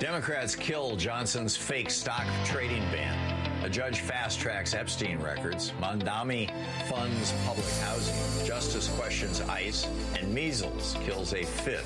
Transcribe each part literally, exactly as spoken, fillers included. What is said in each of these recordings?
Democrats kill Johnson's fake stock trading ban. A judge fast-tracks Epstein records. Mamdani funds public housing. Justice questions ICE. And measles kills a fifth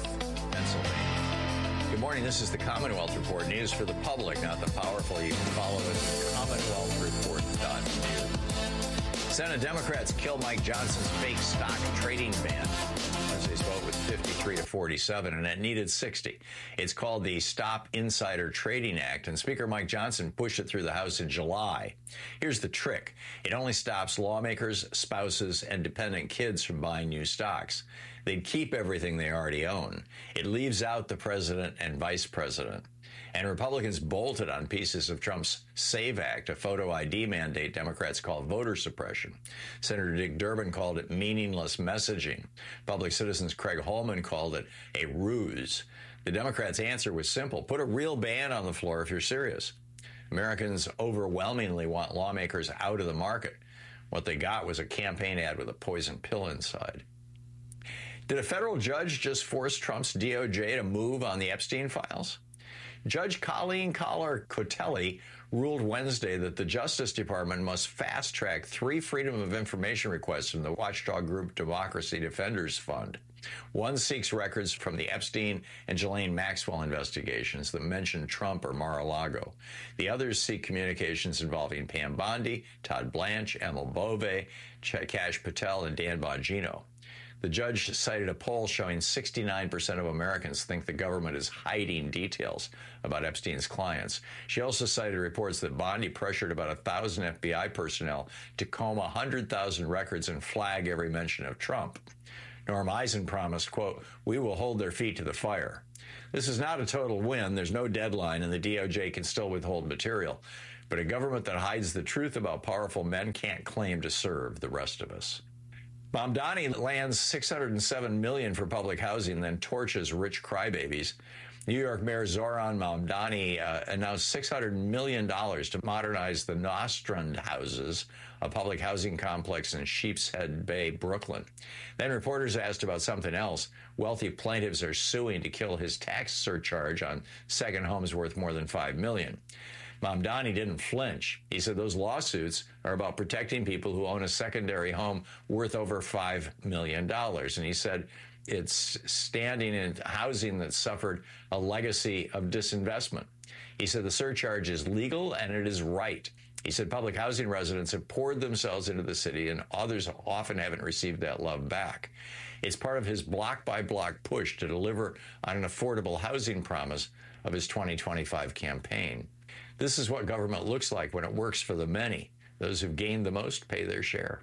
Pennsylvania. Good morning. This is the Commonwealth Report. News for the public, not the powerful. You can follow it at commonwealth report dot news. Senate Democrats kill Mike Johnson's fake stock trading ban. Wednesday's vote was fifty-three to forty-seven, and it needed sixty. It's called the Stop Insider Trading Act, and Speaker Mike Johnson pushed it through the House in July. Here's the trick. It only stops lawmakers, spouses, and dependent kids from buying new stocks. They'd keep everything they already own. It leaves out the president and vice president. And Republicans bolted on pieces of Trump's SAVE Act, a photo I D mandate Democrats call voter suppression. Senator Dick Durbin called it meaningless messaging. Public Citizen's Craig Holman called it a ruse. The Democrats' answer was simple. Put a real ban on the floor if you're serious. Americans overwhelmingly want lawmakers out of the market. What they got was a campaign ad with a poison pill inside. Did a federal judge just force Trump's D O J to move on the Epstein files? Judge Colleen Collar-Cotelli ruled Wednesday that the Justice Department must fast-track three Freedom of Information requests from the watchdog group Democracy Defenders Fund. One seeks records from the Epstein and Ghislaine Maxwell investigations that mention Trump or Mar-a-Lago. The others seek communications involving Pam Bondi, Todd Blanche, Emil Bove, Kash Patel, and Dan Bongino. The judge cited a poll showing sixty-nine percent of Americans think the government is hiding details about Epstein's clients. She also cited reports that Bondi pressured about one thousand F B I personnel to comb one hundred thousand records and flag every mention of Trump. Norm Eisen promised, quote, "We will hold their feet to the fire." This is not a total win. There's no deadline, and the D O J can still withhold material. But a government that hides the truth about powerful men can't claim to serve the rest of us. Mamdani lands six hundred seven million dollars for public housing, then torches rich crybabies. New York Mayor Zoran Mamdani uh, announced six hundred million dollars to modernize the Nostrand houses, a public housing complex in Sheepshead Bay, Brooklyn. Then reporters asked about something else. Wealthy plaintiffs are suing to kill his tax surcharge on second homes worth more than five million dollars. Mamdani didn't flinch. He said those lawsuits are about protecting people who own a secondary home worth over five million dollars. And he said it's standing in housing that suffered a legacy of disinvestment. He said the surcharge is legal and it is right. He said public housing residents have poured themselves into the city and others often haven't received that love back. It's part of his block-by-block push to deliver on an affordable housing promise of his twenty twenty-five campaign. This is what government looks like when it works for the many. Those who've gained the most pay their share.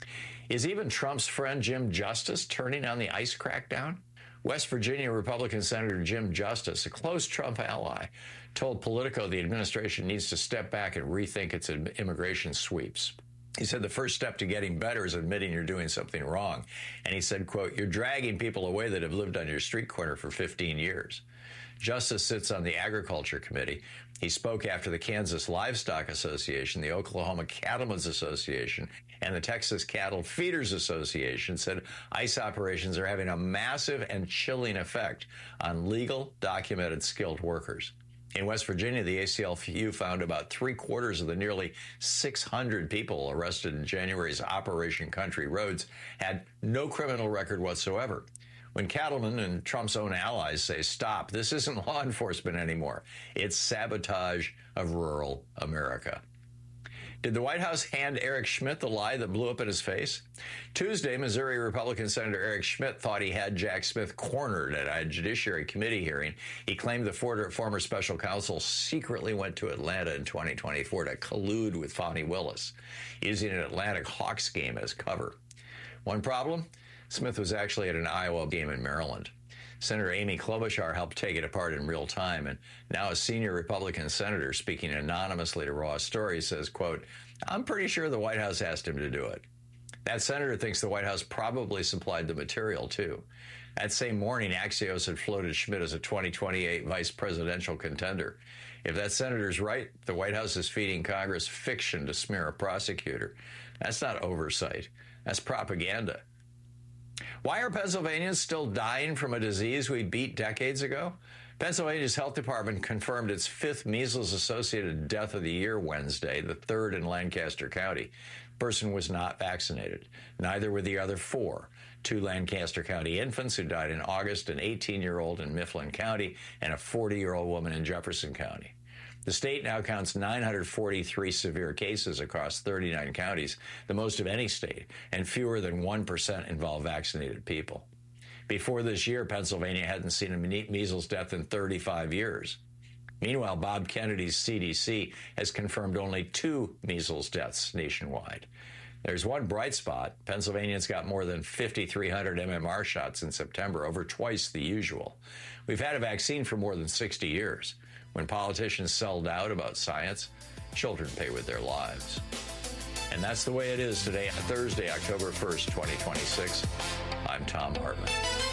Is even Trump's friend Jim Justice turning on the ICE crackdown? West Virginia Republican Senator Jim Justice, a close Trump ally, told Politico the administration needs to step back and rethink its immigration sweeps. He said the first step to getting better is admitting you're doing something wrong. And he said, quote, "You're dragging people away that have lived on your street corner for fifteen years. Justice sits on the Agriculture Committee. He spoke after the Kansas Livestock Association, the Oklahoma Cattlemen's Association, and the Texas Cattle Feeders Association said ICE operations are having a massive and chilling effect on legal, documented, skilled workers. In West Virginia, the A C L U found about three quarters of the nearly six hundred people arrested in January's Operation Country Roads had no criminal record whatsoever. When cattlemen and Trump's own allies say, stop, this isn't law enforcement anymore. It's sabotage of rural America. Did the White House hand Eric Schmidt the lie that blew up in his face? Tuesday, Missouri Republican Senator Eric Schmidt thought he had Jack Smith cornered at a Judiciary Committee hearing. He claimed the former special counsel secretly went to Atlanta in twenty twenty-four to collude with Fani Willis, using an Atlantic Hawks game as cover. One problem? Smith was actually at an Iowa game in Maryland. Senator Amy Klobuchar helped take it apart in real time, and now a senior Republican senator speaking anonymously to Raw Story says, quote, "I'm pretty sure the White House asked him to do it." That senator thinks the White House probably supplied the material, too. That same morning, Axios had floated Schmidt as a twenty twenty-eight vice presidential contender. If that senator's right, the White House is feeding Congress fiction to smear a prosecutor. That's not oversight. That's propaganda. Why are Pennsylvanians still dying from a disease we beat decades ago? Pennsylvania's health department confirmed its fifth measles-associated death of the year Wednesday, the third in Lancaster County. The person was not vaccinated. Neither were the other four. Two Lancaster County infants who died in August, an eighteen-year-old in Mifflin County, and a forty-year-old woman in Jefferson County. The state now counts nine hundred forty-three severe cases across thirty-nine counties, the most of any state, and fewer than one percent involve vaccinated people. Before this year, Pennsylvania hadn't seen a measles death in thirty-five years. Meanwhile, Bob Kennedy's C D C has confirmed only two measles deaths nationwide. There's one bright spot. Pennsylvanians got more than fifty-three hundred M M R shots in September, over twice the usual. We've had a vaccine for more than sixty years. When politicians sell doubt about science, children pay with their lives. And that's the way it is today, on Thursday, October first, twenty twenty-six. I'm Thom Hartmann.